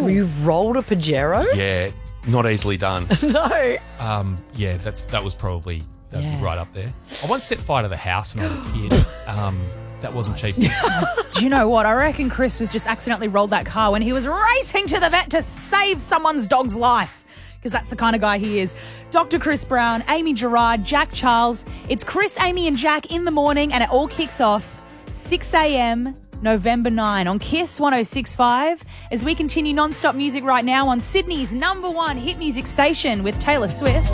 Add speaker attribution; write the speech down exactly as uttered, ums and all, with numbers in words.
Speaker 1: You rolled a Pajero?
Speaker 2: Yeah, not easily done.
Speaker 1: No.
Speaker 3: Um, yeah, that's that was probably that'd
Speaker 1: Yeah.
Speaker 3: be right up there. I once set fire to the house when I was a kid. Um, that wasn't cheap.
Speaker 4: Do you know what? I reckon Chris was just accidentally rolled that car when he was racing to the vet to save someone's dog's life. Because that's the kind of guy he is. Doctor Chris Brown, Amy Gerard, Jack Charles. It's Chris, Amy and Jack in the morning, and it all kicks off six a.m. November ninth on Kiss one oh six point five as we continue non-stop music right now on Sydney's number one hit music station with Taylor Swift.